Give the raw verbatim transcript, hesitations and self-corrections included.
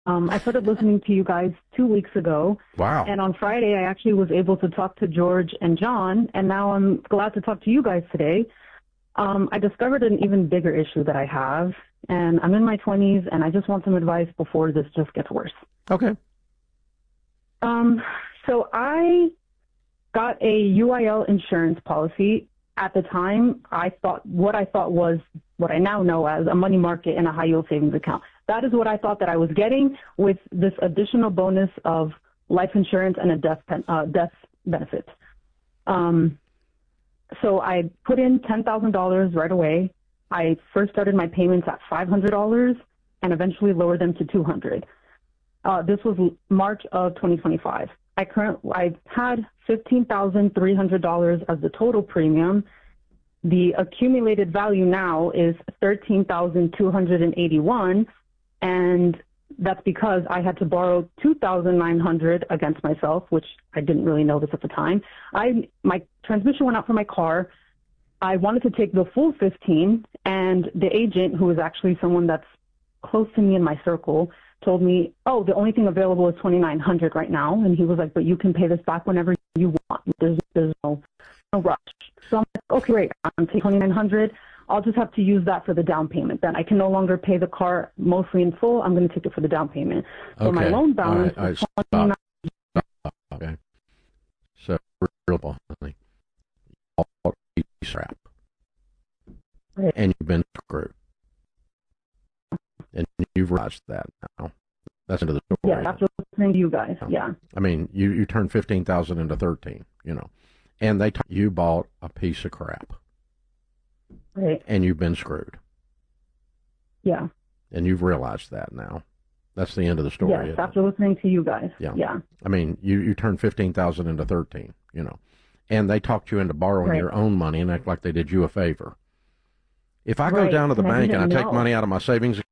Um, I started listening to you guys two weeks ago. Wow. And on Friday, I actually was able to talk to George and John, and now I'm glad to talk to you guys today. Um, I discovered an even bigger issue that I have, and I'm in my twenties, and I just want some advice before this just gets worse. Okay. Um, so I got a U I L insurance policy. At the time, I thought what I thought was what I now know as a money market and a high yield savings account. That is what I thought that I was getting with this additional bonus of life insurance and a death pen, uh, death benefit. Um, so I put in ten thousand dollars right away. I first started my payments at five hundred dollars and eventually lowered them to two hundred dollars. Uh, this was March of twenty twenty-five. I current I had fifteen thousand three hundred dollars as the total premium. The accumulated value now is thirteen thousand two hundred eighty-one, and that's because I had to borrow two thousand nine hundred dollars against myself, which I didn't really know this at the time. I my transmission went out for my car. I wanted to take the full fifteen, and the agent, who is actually someone that's close to me in my circle, told me, oh, the only thing available is twenty-nine hundred right now. And he was like, but you can pay this back whenever you want. There's, there's no, no rush. So I'm like, okay, great. I'm taking twenty-nine hundred. I'll just have to use that for the down payment. Then I can no longer pay the car mostly in full. I'm going to take it for the down payment. So okay. my loan balance all right, is all right, stop. Stop. Okay. So, real honey, all crap. Right. And you've been screwed. And you've realized that now. That's into the story. Yeah, after listening to you guys, yeah. I mean, you, you turned fifteen thousand into thirteen, you know. And they t- you bought a piece of crap. Right. And you've been screwed. Yeah. And you've realized that now. That's the end of the story. Yes, after listening to you guys. Yeah. Yeah. I mean, you, you turned fifteen thousand into thirteen, you know. And they talked you into borrowing right. your own money and act like they did you a favor. If I go right. down to the and bank and I know. take money out of my savings